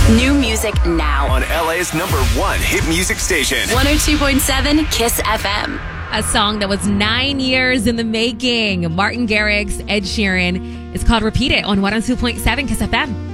New music now on LA's #1 hit music station. 102.7 Kiss FM. A song that was 9 years in the making. Martin Garrix, Ed Sheeran. It's called Repeat It on 102.7 Kiss FM.